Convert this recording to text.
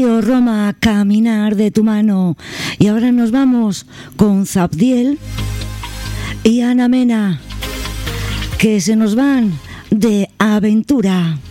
Roma, caminar de tu mano. Y ahora nos vamos con Zabdiel y Ana Mena, que se nos van de aventura.